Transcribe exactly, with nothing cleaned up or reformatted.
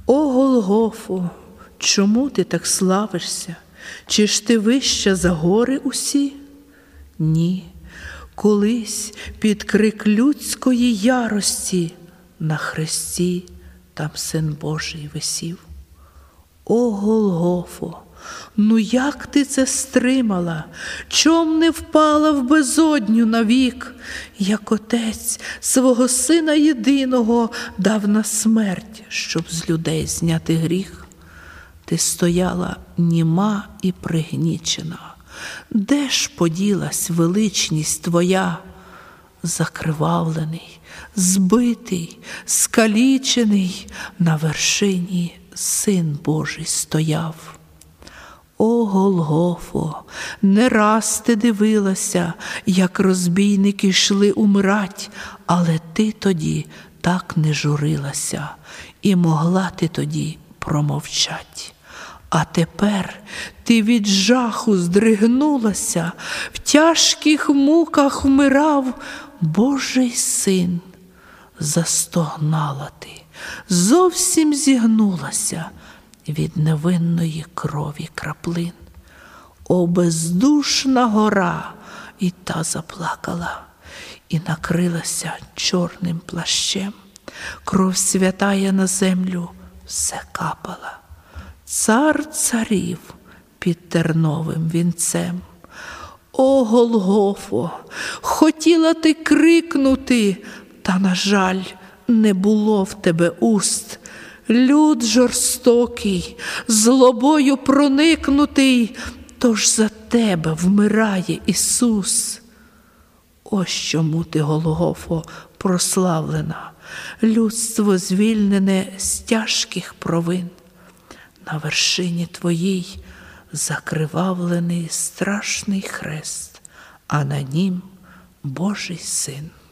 О Голгофо, чому ти так славишся? Чи ж ти вища за гори усі? Ні, колись під крик людської ярості на хресті там Син Божий висів. О Голгофо, ну як ти це стримала? Чом не впала в безодню навік, як Отець свого Сина єдиного дав на смерть, щоб з людей зняти гріх? Ти стояла німа і пригнічена. Де ж поділась величність твоя? Закривавлений, збитий, скалічений на вершині Син Божий стояв. О Голгофо, не раз ти дивилася, як розбійники йшли умирать, але ти тоді так не журилася, і могла ти тоді промовчать. А тепер ти від жаху здригнулася, в тяжких муках вмирав Божий Син. Застогнала ти, зовсім зігнулася від невинної крові краплин. О бездушна гора, і та заплакала, і накрилася чорним плащем. Кров святая на землю все капала. Цар царів під терновим вінцем. О Голгофо, хотіла ти крикнути, та, на жаль, не було в тебе уст. Люд жорстокий, злобою проникнутий, тож за тебе вмирає Ісус. Ось чому ти, Голгофо, прославлена, людство звільнене з тяжких провин. На вершині твоїй закривавлений страшний хрест, а на нім Божий Син.